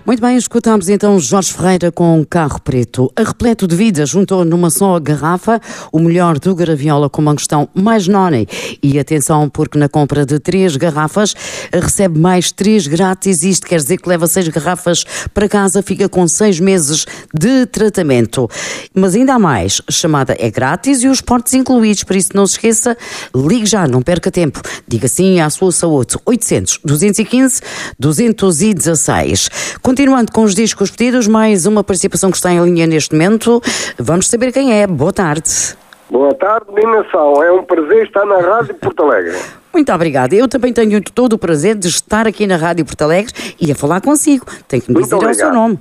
Muito bem, escutamos então Jorge Ferreira com um Carro Preto. A Repleto de Vida juntou numa só garrafa o melhor do Graviola com mangostão mais noni. E atenção, porque na compra de 3 garrafas recebe mais 3 grátis. Isto quer dizer que leva 6 garrafas para casa, fica com 6 meses de tratamento. Mas ainda há mais, a chamada é grátis e os portos incluídos, por isso não se esqueça, ligue já, não perca tempo. Diga sim à sua saúde. 800-215-216. Continuando com os discos pedidos, mais uma participação que está em linha neste momento. Vamos saber quem é. Boa tarde. Boa tarde, Minação. É um prazer estar na Rádio Porto Alegre. Muito obrigada. Eu também tenho todo o prazer de estar aqui na Rádio Porto Alegre e a falar consigo. Tenho que me dizer o seu nome.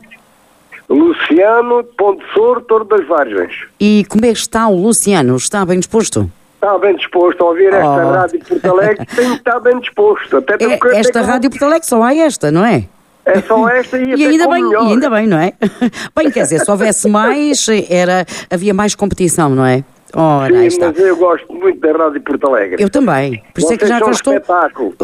Luciano Pontessor, Torre das Vargens. E como é que está o Luciano? Está bem disposto? Está bem disposto a ouvir esta Rádio Porto Alegre. Tem que estar bem disposto. Até esta Rádio Porto Alegre só há esta, não é? É só esta e até ainda bem, melhor. E ainda bem, não é? Bem, quer dizer, se houvesse mais, havia mais competição, não é? Ora, sim, aí está. Mas eu gosto muito da Rádio Porto Alegre. Eu também. Por isso é que já cá estou. Espetáculo.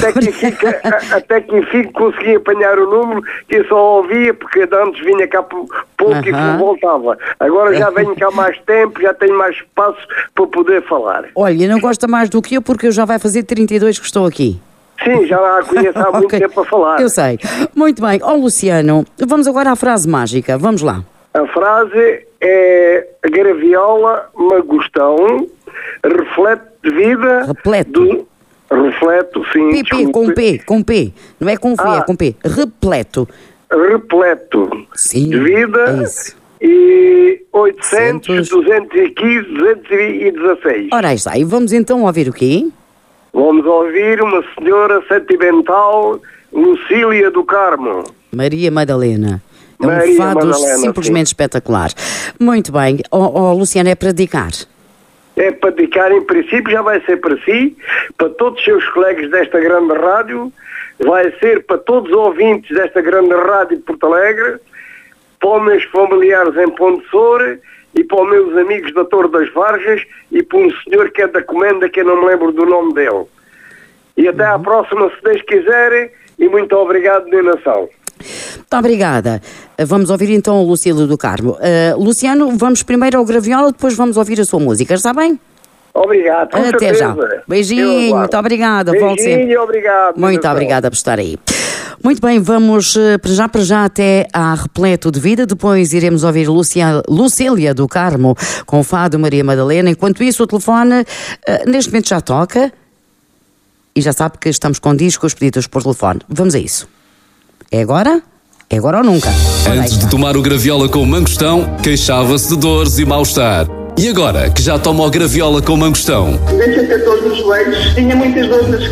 Até que enfim consegui apanhar o número que eu só ouvia, porque antes vinha cá pouco e voltava. Agora já venho cá mais tempo, já tenho mais espaço para poder falar. Olha, não gosta mais do que eu, porque eu já vai fazer 32 que estou aqui. Sim, já a conheço há muito tempo a falar. Eu sei. Muito bem. Luciano, vamos agora à frase mágica. Vamos lá. A frase é: a graviola, magostão, reflete de vida... Repleto. Refleto, sim. Com P. Não é com V, é com P. Repleto. Repleto. Sim, de vida... É isso. E 800, 215, 216. Ora, aí está. E vamos então ouvir o quê? Vamos ouvir uma senhora sentimental, Lucília do Carmo. Maria Madalena. É Maria um fado Madalena, simplesmente sim. Espetacular. Muito bem. Luciano, é para dedicar? É para dedicar, em princípio, já vai ser para si, para todos os seus colegas desta grande rádio, vai ser para todos os ouvintes desta grande rádio de Porto Alegre, para os meus familiares em Pontessor e para os meus amigos da Torre das Vargas e para um senhor que é da Comenda, que eu não me lembro do nome dele. E até à próxima, se Deus quiserem, e muito obrigado, minha nação. Muito obrigada. Vamos ouvir então o Lucília do Carmo. Luciano, vamos primeiro ao Graviola, depois vamos ouvir a sua música, está bem? Obrigado, com Até certeza. já. Beijinho, muito obrigada. Beijinho, obrigado. Muito obrigada por estar aí. Muito bem, vamos para já até à Repleto de Vida, depois iremos ouvir Lucília do Carmo com o fado Maria Madalena. Enquanto isso, o telefone neste momento já toca e já sabe que estamos com discos pedidos por telefone. Vamos a isso. É agora? É agora ou nunca? Antes de tomar o Graviola com mangostão, queixava-se de dores e mal-estar. E agora, que já toma o Graviola com mangostão? Deixa ter dores nos joelhos, tinha muitas dores nas